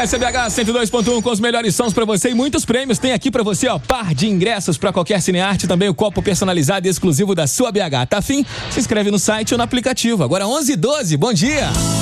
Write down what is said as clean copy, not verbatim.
SBH 102.1 com os melhores sons pra você e muitos prêmios. Tem aqui pra você, ó, par de ingressos pra qualquer cinearte, também o copo personalizado e exclusivo da sua BH. Tá afim? Se inscreve no site ou no aplicativo. Agora 11h12, bom dia!